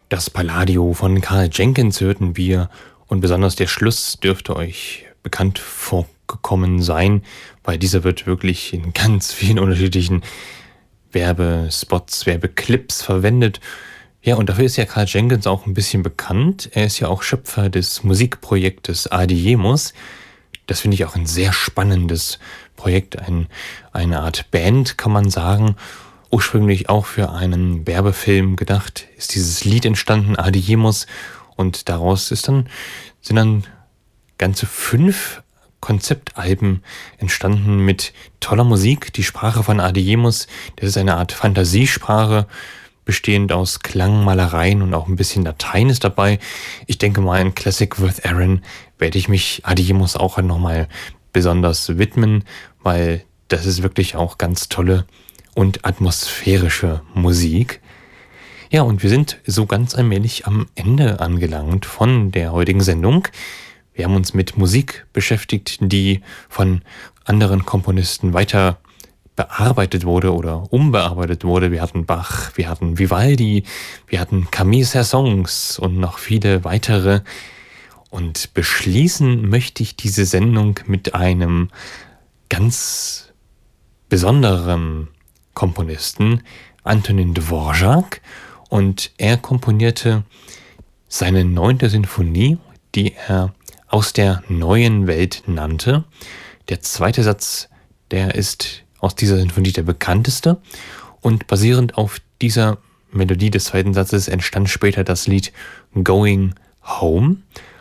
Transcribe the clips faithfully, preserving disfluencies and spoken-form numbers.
Das Palladio von Karl Jenkins hörten wir und besonders der Schluss dürfte euch bekannt vorgekommen sein, weil dieser wird wirklich in ganz vielen unterschiedlichen Werbespots, Werbeclips verwendet. Ja, und dafür ist ja Karl Jenkins auch ein bisschen bekannt. Er ist ja auch Schöpfer des Musikprojektes Adiemus. Das finde ich auch ein sehr spannendes Projekt, ein, eine Art Band, kann man sagen. Ursprünglich auch für einen Werbefilm gedacht, ist dieses Lied entstanden, Adiemus. Und daraus ist dann, sind dann ganze fünf Konzeptalben entstanden mit toller Musik. Die Sprache von Adiemus, das ist eine Art Fantasiesprache, bestehend aus Klangmalereien und auch ein bisschen Latein ist dabei. Ich denke mal, in Classic with Aaron werde ich mich Adiemus auch nochmal besonders widmen, weil das ist wirklich auch ganz tolle und atmosphärische Musik. Ja, und wir sind so ganz allmählich am Ende angelangt von der heutigen Sendung. Wir haben uns mit Musik beschäftigt, die von anderen Komponisten weiter bearbeitet wurde oder umbearbeitet wurde. Wir hatten Bach, wir hatten Vivaldi, wir hatten Camille Saint-Saëns und noch viele weitere. Und beschließen möchte ich diese Sendung mit einem ganz besonderen Komponisten, Antonin Dvorak. Und er komponierte seine neunte Sinfonie, die er aus der neuen Welt nannte. Der zweite Satz, der ist aus dieser Sinfonie der bekannteste. Und basierend auf dieser Melodie des zweiten Satzes entstand später das Lied Going Home.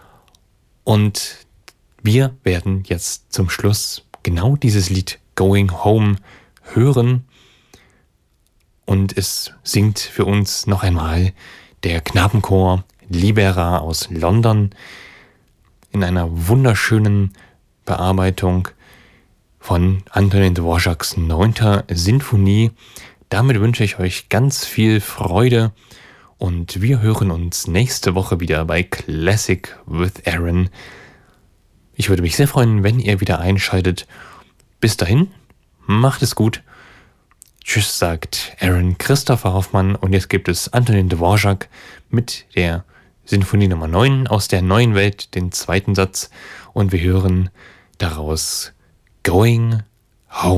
Und wir werden jetzt zum Schluss genau dieses Lied Going Home hören. Und es singt für uns noch einmal der Knabenchor Libera aus London in einer wunderschönen Bearbeitung von Antonin Dvoraks neunter Sinfonie. Damit wünsche ich euch ganz viel Freude und wir hören uns nächste Woche wieder bei Classic with Aaron. Ich würde mich sehr freuen, wenn ihr wieder einschaltet. Bis dahin, macht es gut. Tschüss, sagt Aaron Christopher Hoffmann und jetzt gibt es Antonin Dvorak mit der Sinfonie Nummer neun aus der neuen Welt, den zweiten Satz und wir hören daraus Going Home.